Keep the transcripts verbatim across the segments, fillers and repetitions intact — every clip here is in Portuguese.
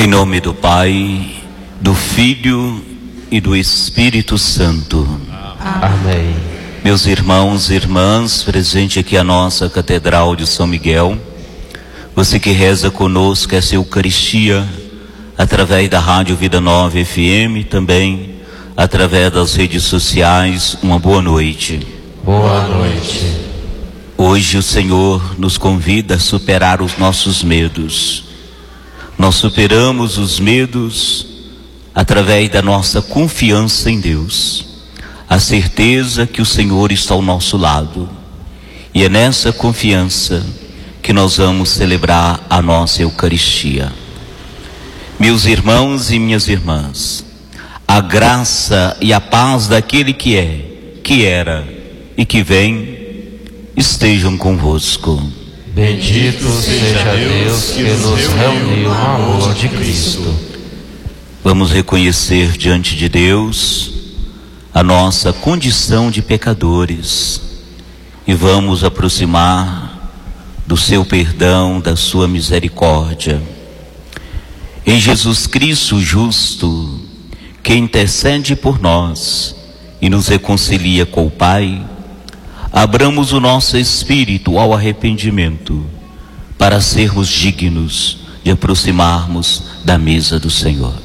Em nome do Pai, do Filho e do Espírito Santo. Amém. Meus irmãos e irmãs, presente aqui a nossa Catedral de São Miguel, você que reza conosco essa Eucaristia, através da Rádio Vida Nova F M, também através das redes sociais, uma boa noite. Boa noite. Hoje o Senhor nos convida a superar os nossos medos. Nós superamos os medos através da nossa confiança em Deus, a certeza que o Senhor está ao nosso lado. E é nessa confiança que nós vamos celebrar a nossa Eucaristia. Meus irmãos e minhas irmãs, a graça e a paz daquele que é, que era e que vem, estejam convosco. Bendito seja Deus que nos reuniu no amor de Cristo. Vamos reconhecer diante de Deus a nossa condição de pecadores e vamos aproximar do seu perdão, da sua misericórdia. Em Jesus Cristo justo, que intercede por nós e nos reconcilia com o Pai, abramos o nosso espírito ao arrependimento, para sermos dignos de aproximarmos da mesa do Senhor.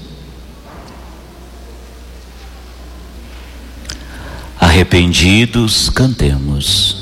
Arrependidos, cantemos.